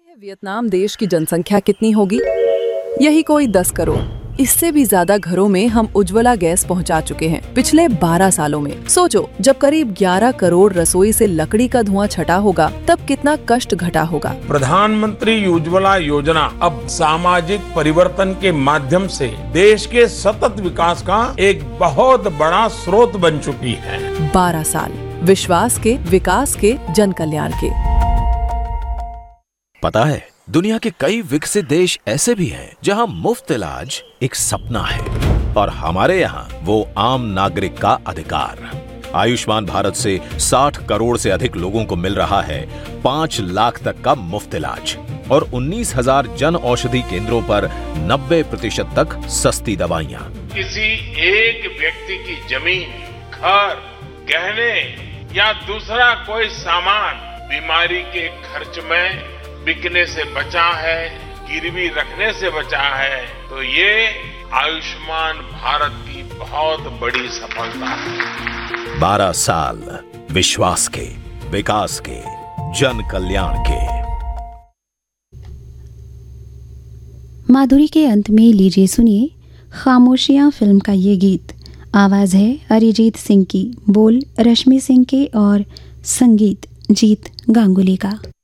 Vietnam देश की जनसंख्या कितनी होगी? यही कोई 10 करोड़। इससे भी ज्यादा घरों में हम उज्ज्वला गैस पहुंचा चुके हैं पिछले 12 सालों में। सोचो, जब करीब 11 करोड़ रसोई से लकड़ी का धुआं छटा होगा, तब कितना कष्ट घटा होगा। प्रधानमंत्री उज्ज्वला योजना अब सामाजिक परिवर्तन के माध्यम से देश के सतत विकास का एक बहुत बड़ा स्रोत बन चुकी है। 12 साल विश्वास के, विकास के, जन कल्याण के। पता है, दुनिया के कई विकसित देश ऐसे भी हैं जहां मुफ्त इलाज एक सपना है और हमारे यहाँ वो आम नागरिक का अधिकार। आयुष्मान भारत से 60 करोड़ से अधिक लोगों को मिल रहा है 5 लाख तक का मुफ्त इलाज और 19,000 जन औषधि केंद्रों पर 90% तक सस्ती दवाइयाँ। किसी एक व्यक्ति की जमीन, घर, गहने या दूसरा कोई सामान बीमारी के खर्च में बिकने से बचा है, गिरवी रखने से बचा है, तो ये आयुष्मान भारत की बहुत बड़ी सफलता है। 12 साल विश्वास के, विकास के, जन कल्याण के। माधुरी के अंत में लीजिए सुनिए खामोशियां फिल्म का ये गीत। आवाज है अरिजीत सिंह की, बोल रश्मि सिंह के और संगीत जीत गांगुली का।